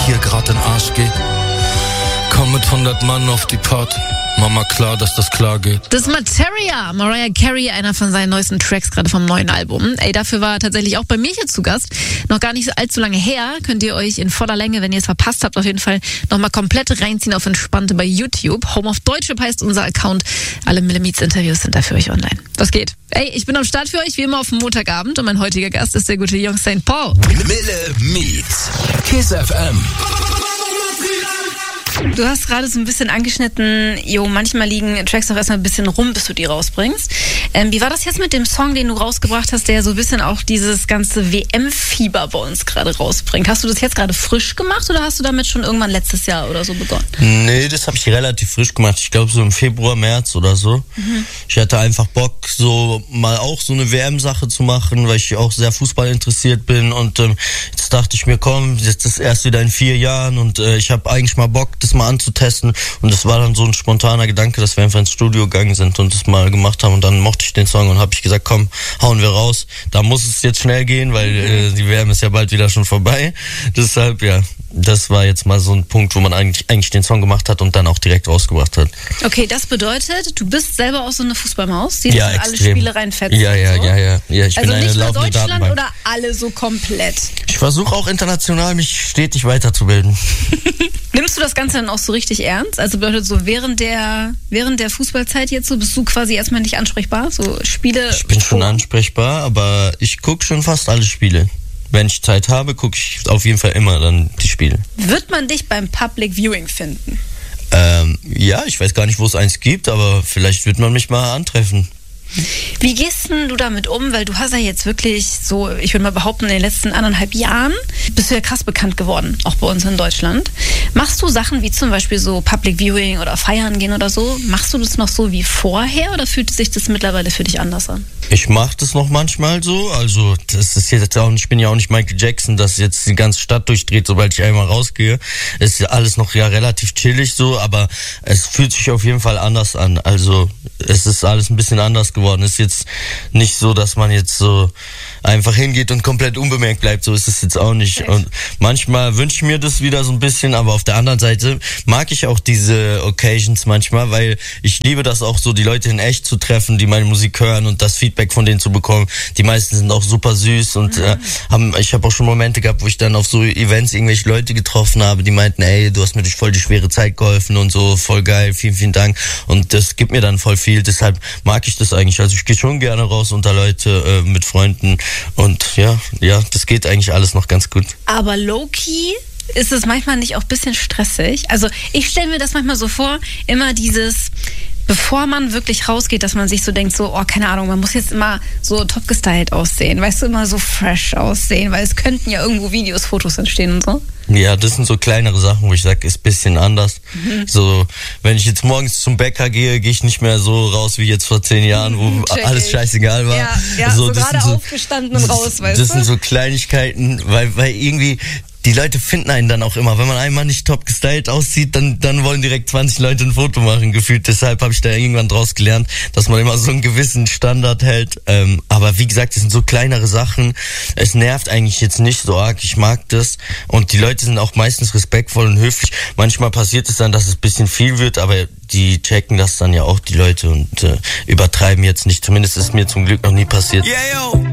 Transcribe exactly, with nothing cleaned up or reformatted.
hier grad in den Arsch geht. Komm mit hundert Mann auf die Party. Mama klar, dass das klar geht. Das ist Materia, Mariah Carey, einer von seinen neuesten Tracks, gerade vom neuen Album. Ey, dafür war er tatsächlich auch bei mir hier zu Gast. Noch gar nicht so allzu lange her. Könnt ihr euch in voller Länge, wenn ihr es verpasst habt, auf jeden Fall nochmal komplett reinziehen auf Entspannte bei YouTube. Home of Deutschrap heißt unser Account. Alle Mille-Meets-Interviews sind da für euch online. Was geht? Ey, ich bin am Start für euch, wie immer auf dem Montagabend. Und mein heutiger Gast ist der gute Jung Saint Paul. Mille-Meets, Kiss F M. Du hast gerade so ein bisschen angeschnitten, jo, manchmal liegen Tracks auch erstmal ein bisschen rum, bis du die rausbringst. Ähm, wie war das jetzt mit dem Song, den du rausgebracht hast, der so ein bisschen auch dieses ganze W M-Fieber bei uns gerade rausbringt? Hast du das jetzt gerade frisch gemacht oder hast du damit schon irgendwann letztes Jahr oder so begonnen? Nee, das habe ich relativ frisch gemacht. Ich glaube so im Februar, März oder so. Mhm. Ich hatte einfach Bock, so mal auch so eine W M-Sache zu machen, weil ich auch sehr Fußball interessiert bin. Und ähm, jetzt dachte ich mir, komm, jetzt ist erst wieder in vier Jahren und äh, ich habe eigentlich mal Bock, das mal anzutesten, und das war dann so ein spontaner Gedanke, dass wir einfach ins Studio gegangen sind und das mal gemacht haben, und dann mochte ich den Song und habe ich gesagt, komm, hauen wir raus. Da muss es jetzt schnell gehen, weil äh, die W M ist ja bald wieder schon vorbei. Deshalb, ja, das war jetzt mal so ein Punkt, wo man eigentlich, eigentlich den Song gemacht hat und dann auch direkt rausgebracht hat. Okay, das bedeutet, du bist selber auch so eine Fußballmaus, die ja, in alle Spiele reinfetzt. Ja, ja, so. ja, ja, ja. Ich also bin eine nicht nur laufende Deutschland Datenbank. Oder alle so komplett? Ich versuche auch international mich stetig weiterzubilden. Nimmst du das Ganze dann auch so richtig ernst? Also bedeutet so, während der während der Fußballzeit jetzt so, bist du quasi erstmal nicht ansprechbar? So Spiele? Ich bin schon ansprechbar, aber ich gucke schon fast alle Spiele. Wenn ich Zeit habe, gucke ich auf jeden Fall immer dann die Spiele. Wird man dich beim Public Viewing finden? Ähm, ja, ich weiß gar nicht, wo es eins gibt, aber vielleicht wird man mich mal antreffen. Wie gehst denn du damit um? Weil du hast ja jetzt wirklich so, ich würde mal behaupten, in den letzten anderthalb Jahren bist du ja krass bekannt geworden, auch bei uns in Deutschland. Machst du Sachen wie zum Beispiel so Public Viewing oder feiern gehen oder so? Machst du das noch so wie vorher oder fühlt sich das mittlerweile für dich anders an? Ich mache das noch manchmal so, also das ist jetzt auch, ich bin ja auch nicht Michael Jackson, dass jetzt die ganze Stadt durchdreht, sobald ich einmal rausgehe. Es ist ja alles noch ja relativ chillig so, aber es fühlt sich auf jeden Fall anders an. Also es ist alles ein bisschen anders geworden. Es ist jetzt nicht so, dass man jetzt so einfach hingeht und komplett unbemerkt bleibt, so ist es jetzt auch nicht. Und manchmal wünsche ich mir das wieder so ein bisschen, aber auf der anderen Seite mag ich auch diese Occasions manchmal, weil ich liebe das auch so, die Leute in echt zu treffen, die meine Musik hören und das Feedback von denen zu bekommen. Die meisten sind auch super süß und äh, haben, ich habe auch schon Momente gehabt, wo ich dann auf so Events irgendwelche Leute getroffen habe, die meinten, ey, du hast mir durch voll die schwere Zeit geholfen und so, voll geil, vielen, vielen Dank. Und das gibt mir dann voll viel, deshalb mag ich das eigentlich. Also ich gehe schon gerne raus unter Leute, äh, mit Freunden und ja, ja, das geht eigentlich alles noch ganz gut. Aber low-key ist es manchmal nicht auch ein bisschen stressig? Also ich stelle mir das manchmal so vor, immer dieses, bevor man wirklich rausgeht, dass man sich so denkt, so, oh, keine Ahnung, man muss jetzt immer so top gestylt aussehen, weißt du, immer so fresh aussehen, weil es könnten ja irgendwo Videos, Fotos entstehen und so. Ja, das sind so kleinere Sachen, wo ich sage, ist ein bisschen anders. Mhm. So, wenn ich jetzt morgens zum Bäcker gehe, gehe ich nicht mehr so raus wie jetzt vor zehn Jahren, wo Check alles scheißegal war. Ja, ja, so, so das gerade sind so, aufgestanden und raus, weißt das du? sind so Kleinigkeiten, weil, weil irgendwie die Leute finden einen dann auch immer. Wenn man einmal nicht top gestylt aussieht, dann, dann wollen direkt zwanzig Leute ein Foto machen, gefühlt. Deshalb habe ich da irgendwann draus gelernt, dass man immer so einen gewissen Standard hält. Ähm, aber wie gesagt, das sind so kleinere Sachen. Es nervt eigentlich jetzt nicht so arg. Ich mag das. Und die Leute sind auch meistens respektvoll und höflich. Manchmal passiert es dann, dass es ein bisschen viel wird, aber die checken das dann ja auch, die Leute, und äh, übertreiben jetzt nicht. Zumindest ist mir zum Glück noch nie passiert. Yeah, yo.